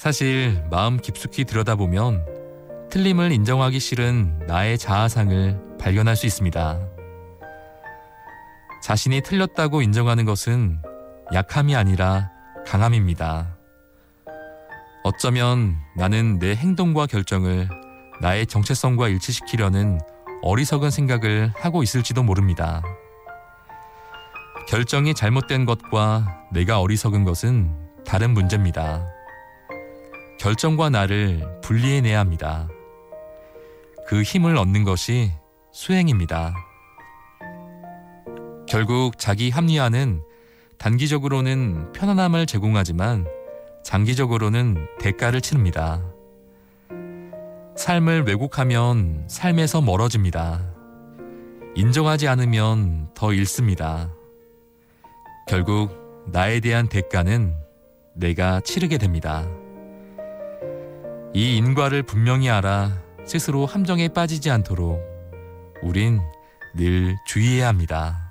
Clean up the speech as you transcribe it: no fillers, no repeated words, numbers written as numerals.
사실 마음 깊숙이 들여다보면 틀림을 인정하기 싫은 나의 자아상을 발견할 수 있습니다. 자신이 틀렸다고 인정하는 것은 약함이 아니라 강함입니다. 어쩌면 나는 내 행동과 결정을 나의 정체성과 일치시키려는 어리석은 생각을 하고 있을지도 모릅니다. 결정이 잘못된 것과 내가 어리석은 것은 다른 문제입니다. 결정과 나를 분리해내야 합니다. 그 힘을 얻는 것이 수행입니다. 결국 자기 합리화는 단기적으로는 편안함을 제공하지만 장기적으로는 대가를 치릅니다. 삶을 왜곡하면 삶에서 멀어집니다. 인정하지 않으면 더 잃습니다. 결국 나에 대한 대가는 내가 치르게 됩니다. 이 인과를 분명히 알아 스스로 함정에 빠지지 않도록 우린 늘 주의해야 합니다.